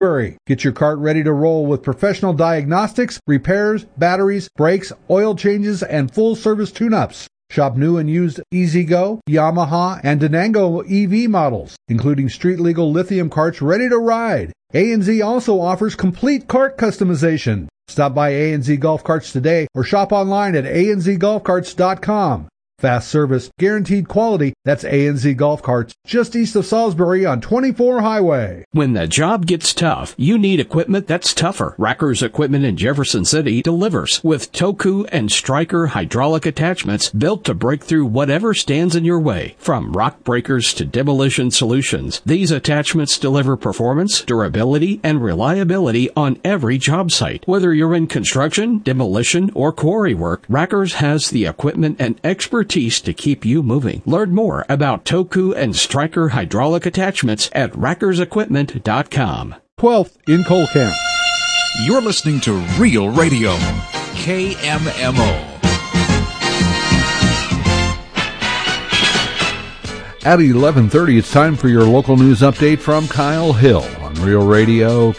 Get your cart ready to roll with professional diagnostics, repairs, batteries, brakes, oil changes, and full-service tune-ups. Shop new and used EasyGo, Yamaha, and Denango EV models, including street-legal lithium carts ready to ride. A&Z also offers complete cart customization. Stop by A&Z Golf Carts today or shop online at anzgolfcarts.com. Fast service, guaranteed quality. That's A&Z Golf Carts, just east of Salisbury on 24 Highway. When the job gets tough, you need equipment that's tougher. Racker's Equipment in Jefferson City delivers with Toku and Striker hydraulic attachments built to break through whatever stands in your way. From rock breakers to demolition solutions, these attachments deliver performance, durability, and reliability on every job site. Whether you're in construction, demolition, or quarry work, Racker's has the equipment and expertise to keep you moving. Learn more about Toku and Striker hydraulic attachments at rackersequipment.com. 12th in Colcamp. You're listening to Real Radio, KMMO. At 11:30, it's time for your local news update from Kyle Hill on Real Radio,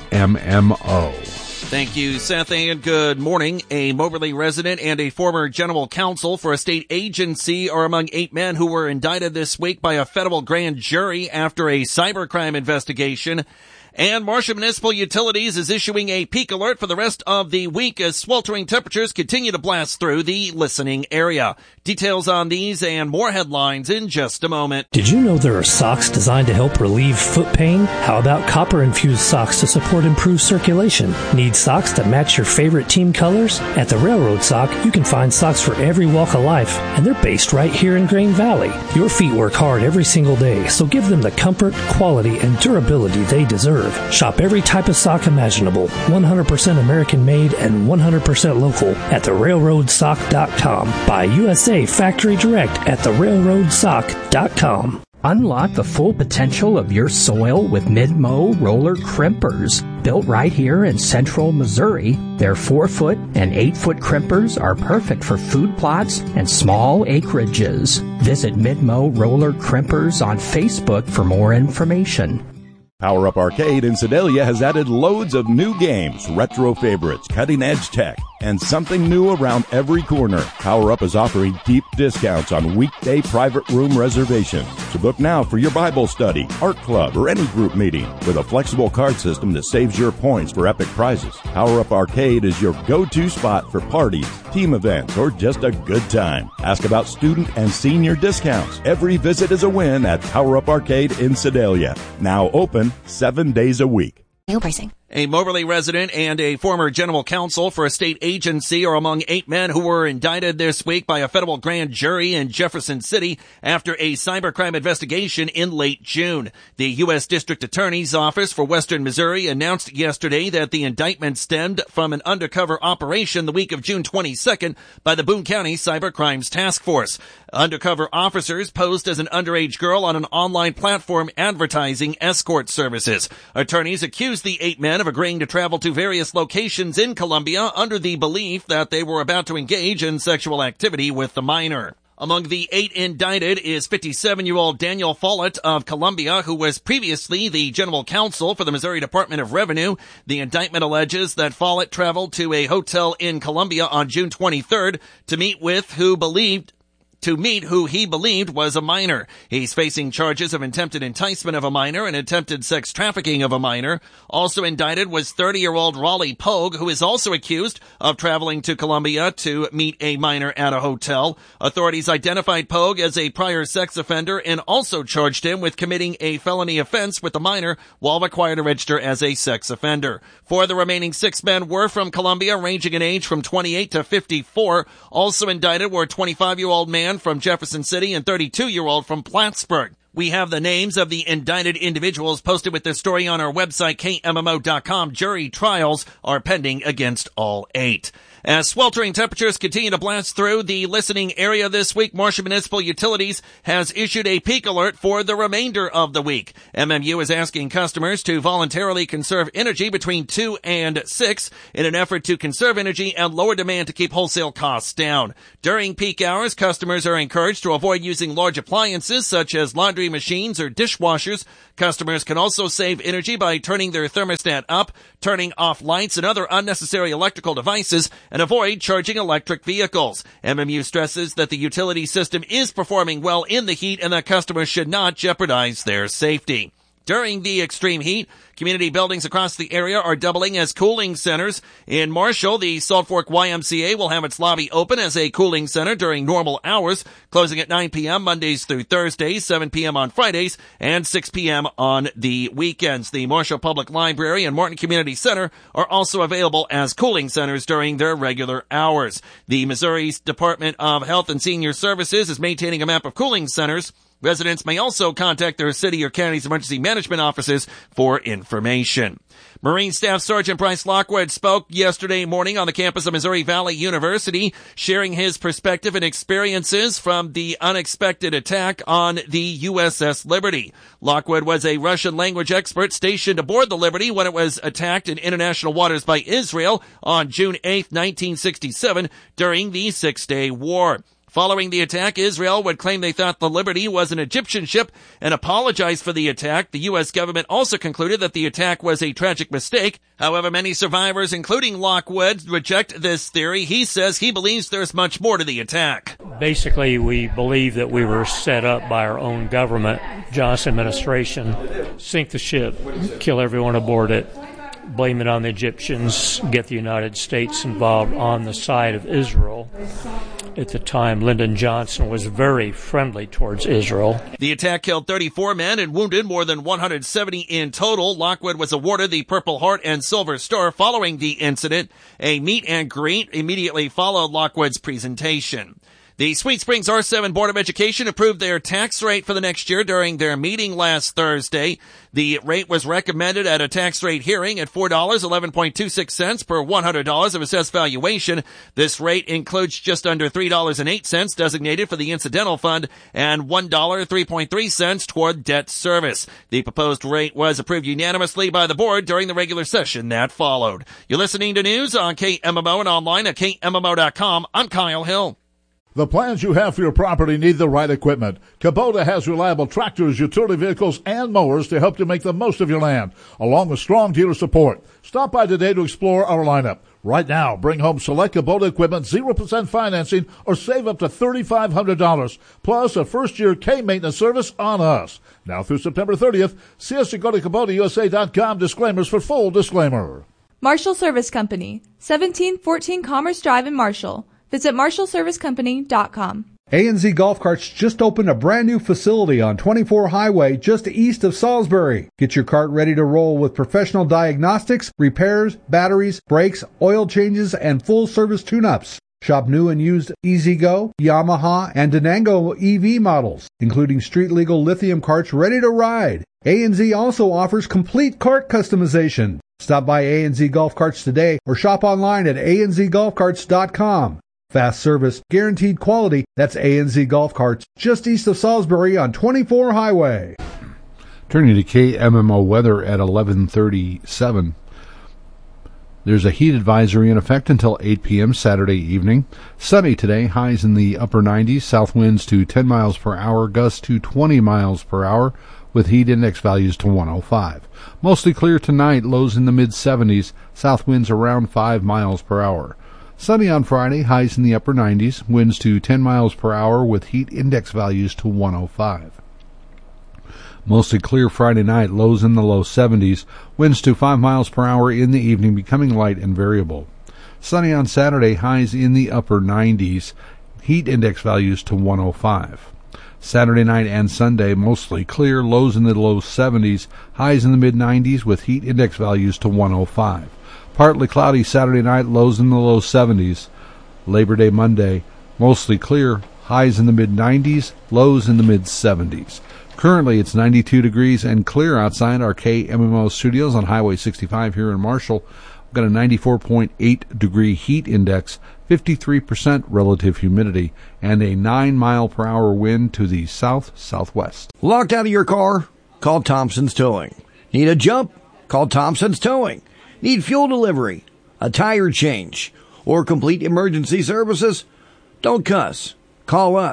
KMMO. Thank you, Seth, and good morning. A Moberly resident and a former general counsel for a state agency are among 8 men who were indicted this week by a federal grand jury after a cybercrime investigation. And Marshall Municipal Utilities is issuing a peak alert for the rest of the week as sweltering temperatures continue to blast through the listening area. Details on these and more headlines in just a moment. Did you know there are socks designed to help relieve foot pain? How about copper-infused socks to support improved circulation? Need socks that match your favorite team colors? At the Railroad Sock, you can find socks for every walk of life, and they're based right here in Grain Valley. Your feet work hard every single day, so give them the comfort, quality, and durability they deserve. Shop every type of sock imaginable, 100% American-made and 100% local at therailroadsock.com. Buy USA Factory Direct at therailroadsock.com. Unlock the full potential of your soil with Mid-Mow roller crimpers. Built right here in central Missouri, their 4-foot and 8-foot crimpers are perfect for food plots and small acreages. Visit Mid-Mow roller crimpers on Facebook for more information. Power Up Arcade in Sedalia has added loads of new games, retro favorites, cutting-edge tech, and something new around every corner. Power Up is offering deep discounts on weekday private room reservations. So book now for your Bible study, art club, or any group meeting with a flexible card system that saves your points for epic prizes. Power Up Arcade is your go-to spot for parties, team events, or just a good time. Ask about student and senior discounts. Every visit is a win at Power Up Arcade in Sedalia. Now open 7 days a week. Meal pricing. A Moberly resident and a former general counsel for a state agency are among 8 men who were indicted this week by a federal grand jury in Jefferson City after a cybercrime investigation in late June. The U.S. District Attorney's Office for Western Missouri announced yesterday that the indictment stemmed from an undercover operation the week of June 22nd by the Boone County Cybercrimes Task Force. Undercover officers posed as an underage girl on an online platform advertising escort services. Attorneys accused the 8 men of agreeing to travel to various locations in Columbia under the belief that they were about to engage in sexual activity with the minor. Among the 8 indicted is 57-year-old Daniel Follett of Columbia, who was previously the general counsel for the Missouri Department of Revenue. The indictment alleges that Follett traveled to a hotel in Columbia on June 23rd to meet who he believed was a minor. He's facing charges of attempted enticement of a minor and attempted sex trafficking of a minor. Also indicted was 30-year-old Raleigh Pogue, who is also accused of traveling to Columbia to meet a minor at a hotel. Authorities identified Pogue as a prior sex offender and also charged him with committing a felony offense with the minor while required to register as a sex offender. 4 of the remaining 6 men were from Columbia, ranging in age from 28 to 54. Also indicted were a 25-year-old man from Jefferson City and 32-year-old from Plattsburgh. We have the names of the indicted individuals posted with this story on our website, KMMO.com. Jury trials are pending against all 8. As sweltering temperatures continue to blast through the listening area this week, Marshall Municipal Utilities has issued a peak alert for the remainder of the week. MMU is asking customers to voluntarily conserve energy between 2 and 6 in an effort to conserve energy and lower demand to keep wholesale costs down. During peak hours, customers are encouraged to avoid using large appliances such as laundry laundry machines or dishwashers. Customers can also save energy by turning their thermostat up, turning off lights and other unnecessary electrical devices, and avoid charging electric vehicles. MMU stresses that the utility system is performing well in the heat and that customers should not jeopardize their safety. During the extreme heat, community buildings across the area are doubling as cooling centers. In Marshall, the Salt Fork YMCA will have its lobby open as a cooling center during normal hours, closing at 9 p.m. Mondays through Thursdays, 7 p.m. on Fridays, and 6 p.m. on the weekends. The Marshall Public Library and Morton Community Center are also available as cooling centers during their regular hours. The Missouri Department of Health and Senior Services is maintaining a map of cooling centers. Residents may also contact their city or county's emergency management offices for information. Marine Staff Sergeant Bryce Lockwood spoke yesterday morning on the campus of Missouri Valley University, sharing his perspective and experiences from the unexpected attack on the USS Liberty. Lockwood was a Russian language expert stationed aboard the Liberty when it was attacked in international waters by Israel on June 8, 1967, during the Six-Day War. Following the attack, Israel would claim they thought the Liberty was an Egyptian ship and apologized for the attack. The U.S. government also concluded that the attack was a tragic mistake. However, many survivors, including Lockwood, reject this theory. He says he believes there's much more to the attack. Basically, we believe that we were set up by our own government, Johnson administration, sink the ship, kill everyone aboard it, blame it on the Egyptians, get the United States involved on the side of Israel. At the time, Lyndon Johnson was very friendly towards Israel. The attack killed 34 men and wounded more than 170 in total. Lockwood was awarded the Purple Heart and Silver Star following the incident. A meet and greet immediately followed Lockwood's presentation. The Sweet Springs R7 Board of Education approved their tax rate for the next year during their meeting last Thursday. The rate was recommended at a tax rate hearing at $4.1126 per $100 of assessed valuation. This rate includes just under $3.08 designated for the incidental fund and $1.03 toward debt service. The proposed rate was approved unanimously by the board during the regular session that followed. You're listening to news on KMMO and online at KMMO.com. I'm Kyle Hill. The plans you have for your property need the right equipment. Kubota has reliable tractors, utility vehicles, and mowers to help you make the most of your land, along with strong dealer support. Stop by today to explore our lineup. Right now, bring home select Kubota equipment, 0% financing, or save up to $3,500, plus a first-year K-maintenance service on us. Now through September 30th, see us at go to KubotaUSA.com. Disclaimers for full disclaimer. Marshall Service Company, 1714 Commerce Drive in Marshall. Visit MarshallServiceCompany.com. A&Z Golf Carts just opened a brand new facility on 24 Highway just east of Salisbury. Get your cart ready to roll with professional diagnostics, repairs, batteries, brakes, oil changes, and full service tune-ups. Shop new and used E-Z-Go, Yamaha, and Denango EV models, including street-legal lithium carts ready to ride. A&Z also offers complete cart customization. Stop by A&Z Golf Carts today or shop online at anzgolfcarts.com. Fast service, guaranteed quality. That's A&Z Golf Carts, just east of Salisbury on 24 Highway. Turning to KMMO weather at 11:37. There's a heat advisory in effect until 8 p.m. Saturday evening. Sunny today, highs in the upper 90s, south winds to 10 miles per hour, gusts to 20 miles per hour, with heat index values to 105. Mostly clear tonight, lows in the mid-70s, south winds around 5 miles per hour. Sunny on Friday, highs in the upper 90s, winds to 10 miles per hour with heat index values to 105. Mostly clear Friday night, lows in the low 70s, winds to 5 miles per hour in the evening, becoming light and variable. Sunny on Saturday, highs in the upper 90s, heat index values to 105. Saturday night and Sunday, mostly clear, lows in the low 70s, highs in the mid-90s with heat index values to 105. Partly cloudy Saturday night, lows in the low 70s. Labor Day Monday, mostly clear, highs in the mid-90s, lows in the mid-70s. Currently, it's 92 degrees and clear outside our KMMO studios on Highway 65 here in Marshall. We've got a 94.8 degree heat index, 53% relative humidity, and a 9 mile per hour wind to the south-southwest. Locked out of your car? Call Thompson's Towing. Need a jump? Call Thompson's Towing. Need fuel delivery, a tire change, or complete emergency services? Don't cuss. Call us.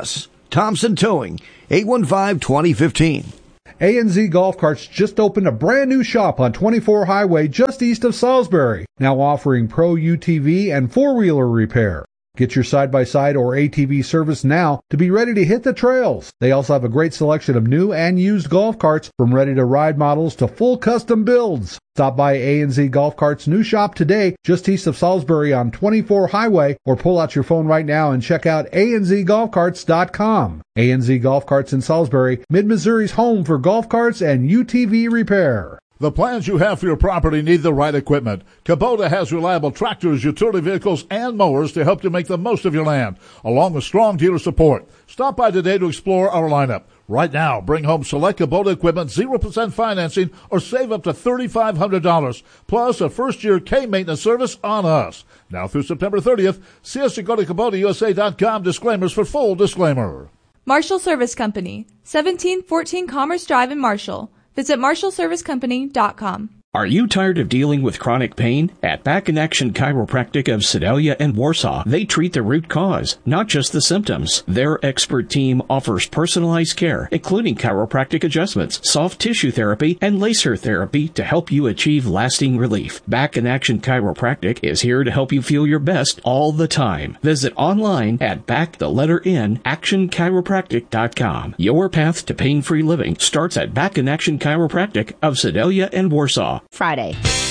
Thompson Towing, 815-2015. A&Z Golf Carts just opened a brand new shop on 24 Highway just east of Salisbury, now offering Pro UTV and four-wheeler repair. Get your side-by-side or ATV service now to be ready to hit the trails. They also have a great selection of new and used golf carts, from ready-to-ride models to full custom builds. Stop by A&Z Golf Carts' new shop today, just east of Salisbury on 24 Highway, or pull out your phone right now and check out anzgolfcarts.com. A&Z Golf Carts in Salisbury, Mid-Missouri's home for golf carts and UTV repair. The plans you have for your property need the right equipment. Kubota has reliable tractors, utility vehicles, and mowers to help you make the most of your land, along with strong dealer support. Stop by today to explore our lineup. Right now, bring home select Kubota equipment, 0% financing, or save up to $3,500, plus a first-year K-maintenance service on us. Now through September 30th, see us at go to KubotaUSA.com. Disclaimers for full disclaimer. Marshall Service Company, 1714 Commerce Drive in Marshall. Visit MarshallServiceCompany.com. Are you tired of dealing with chronic pain? At Back in Action Chiropractic of Sedalia and Warsaw, they treat the root cause, not just the symptoms. Their expert team offers personalized care, including chiropractic adjustments, soft tissue therapy, and laser therapy to help you achieve lasting relief. Back in Action Chiropractic is here to help you feel your best all the time. Visit online at actionchiropractic.com. Your path to pain-free living starts at Back in Action Chiropractic of Sedalia and Warsaw. Friday.